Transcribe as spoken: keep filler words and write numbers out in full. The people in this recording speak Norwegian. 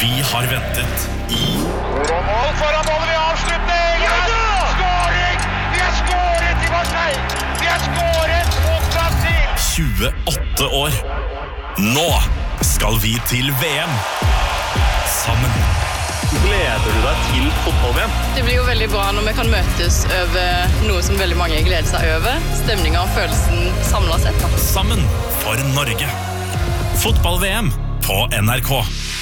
Vi har ventet i Mål foran målet ved avslutning! Ja, da! Skåring! Vi har skåret i Marseille! Vi har skåret mot Brasil! tjueåtte år. Nå skal vi til V M. Sammen. Gleder du deg til fotball-V M? Det blir jo veldig bra når vi kan møtes over noe som veldig mange gleder seg over. Stemningen og følelsen samlet sett. Da. Sammen for Norge. Fotball-V M på N R K.